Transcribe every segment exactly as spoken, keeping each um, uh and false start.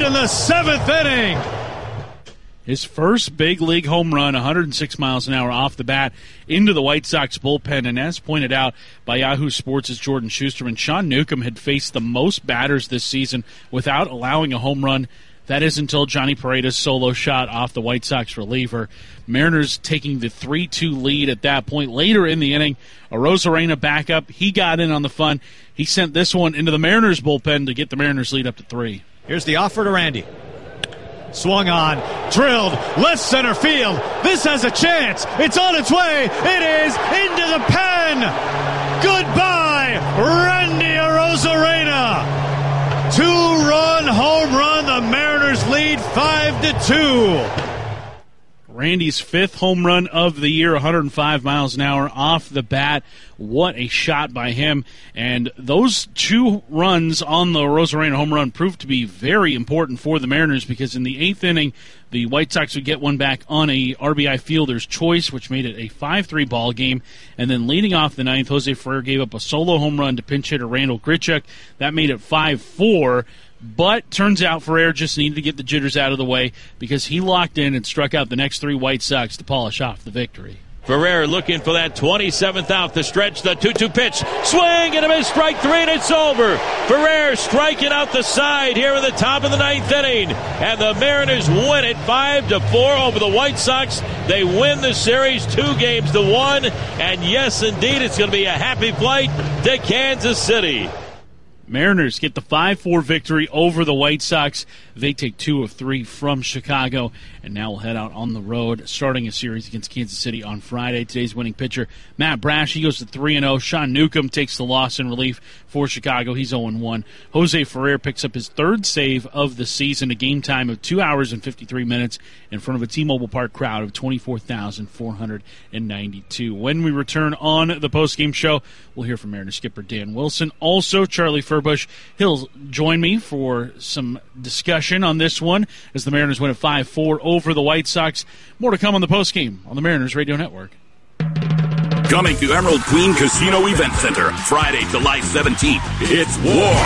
in the seventh inning. His first big league home run, one hundred six miles an hour off the bat, into the White Sox bullpen. And as pointed out by Yahoo Sports' Jordan Schusterman, Sean Newcomb had faced the most batters this season without allowing a home run. That is until Johnny Paredes' solo shot off the White Sox reliever. Mariners taking the three two lead at that point. Later in the inning, a Rosarena backup. He got in on the fun. He sent this one into the Mariners bullpen to get the Mariners lead up to three. Here's the offer to Randy. Swung on, drilled, left center field. This has a chance. It's on its way. It is into the pen. Goodbye, Randy Rosarena. Two-run home run. The Mariners lead five to two. Randy's fifth home run of the year, one hundred five miles an hour off the bat. What a shot by him. And those two runs on the Rosarena home run proved to be very important for the Mariners because in the eighth inning, the White Sox would get one back on a R B I fielder's choice, which made it a five three ball game. And then leading off the ninth, Jose Ferrer gave up a solo home run to pinch hitter Randall Grichuk. That made it five four. But turns out Ferrer just needed to get the jitters out of the way because he locked in and struck out the next three White Sox to polish off the victory. Ferrer looking for that twenty-seventh out to stretch the two two pitch. Swing and a miss, strike three, and it's over. Ferrer striking out the side here in the top of the ninth inning. And the Mariners win it five to four over the White Sox. They win the series two games to one. And yes, indeed, it's going to be a happy flight to Kansas City. Mariners get the five four victory over the White Sox. They take two of three from Chicago, and now we'll head out on the road, starting a series against Kansas City on Friday. Today's winning pitcher, Matt Brash, he goes to three and oh. Sean Newcomb takes the loss in relief for Chicago. He's oh and one. Jose Ferrer picks up his third save of the season, a game time of two hours and fifty-three minutes in front of a T-Mobile Park crowd of twenty-four thousand four hundred ninety-two. When we return on the postgame show, we'll hear from Mariners skipper Dan Wilson. Also, Charlie Furbush, he'll join me for some discussion on this one as the Mariners win at five four over the White Sox. More to come on the postgame on the Mariners Radio Network. Coming to Emerald Queen Casino Event Center, Friday, July seventeenth. It's War.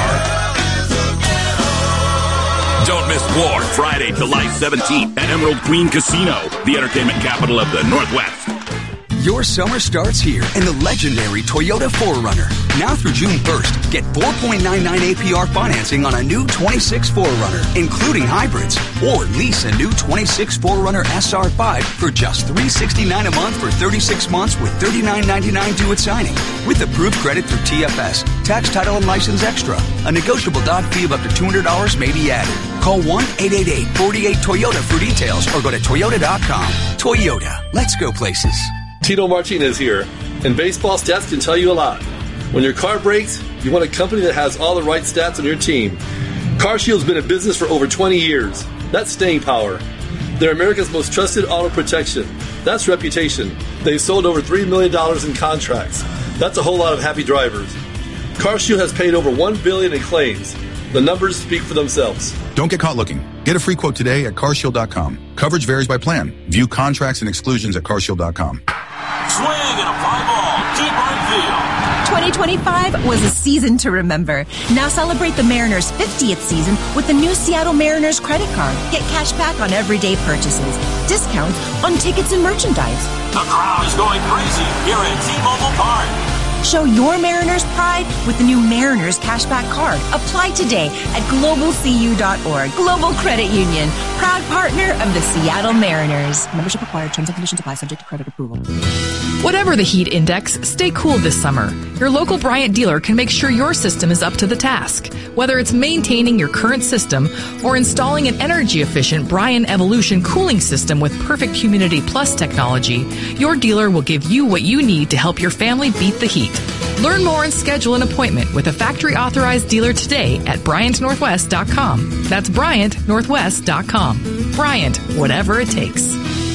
Don't miss War, Friday, July seventeenth at Emerald Queen Casino, the entertainment capital of the Northwest. Your summer starts here in the legendary Toyota four runner. Now through June first, get four point nine nine A P R financing on a new twenty-six four runner, including hybrids. Or lease a new twenty-six four runner S R five for just three hundred sixty-nine dollars a month for thirty-six months with thirty-nine ninety-nine due at signing. With approved credit through T F S, tax, title, and license extra. A negotiable doc fee of up to two hundred dollars may be added. Call one eight eight eight, four eight Toyota for details or go to Toyota dot com. Toyota, let's go places. Tito Martinez here, and baseball stats can tell you a lot. When your car breaks, you want a company that has all the right stats on your team. CarShield's been in business for over twenty years. That's staying power. They're America's most trusted auto protection. That's reputation. They've sold over three million dollars in contracts. That's a whole lot of happy drivers. CarShield has paid over one billion dollars in claims. The numbers speak for themselves. Don't get caught looking. Get a free quote today at car shield dot com. Coverage varies by plan. View contracts and exclusions at car shield dot com. Swing and a fly ball, deep right field. twenty twenty-five was a season to remember. Now celebrate the Mariners' fiftieth season with the new Seattle Mariners credit card. Get cash back on everyday purchases, discounts on tickets and merchandise. The crowd is going crazy here at T-Mobile Park. Show your Mariners pride with the new Mariners Cashback Card. Apply today at global c u dot org. Global Credit Union, proud partner of the Seattle Mariners. Membership required. Terms and conditions apply. Subject to credit approval. Whatever the heat index, stay cool this summer. Your local Bryant dealer can make sure your system is up to the task. Whether it's maintaining your current system or installing an energy-efficient Bryant Evolution cooling system with perfect Humidity Plus technology, your dealer will give you what you need to help your family beat the heat. Learn more and schedule an appointment with a factory-authorized dealer today at Bryant Northwest dot com. That's Bryant Northwest dot com. Bryant, whatever it takes.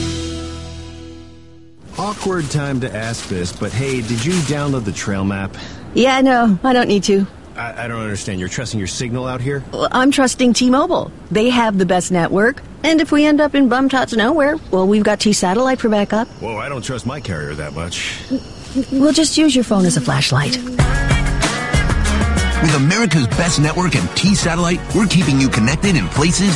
Awkward time to ask this, but hey, did you download the trail map? Yeah, no, I don't need to. I, I don't understand. You're trusting your signal out here? Well, I'm trusting T-Mobile. They have the best network. And if we end up in bum-tots nowhere, well, we've got T-Satellite for backup. Whoa, I don't trust my carrier that much. We'll just use your phone as a flashlight. With America's best network and T-Satellite, we're keeping you connected in places